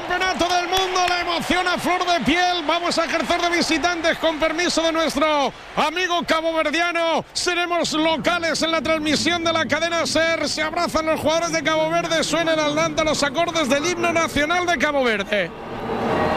Campeonato del Mundo, la emoción a flor de piel. Vamos a ejercer de visitantes con permiso de nuestro amigo caboverdiano. Seremos locales en la transmisión de la cadena SER. Se abrazan los jugadores de Cabo Verde, suenan al Danta los acordes del himno nacional de Cabo Verde.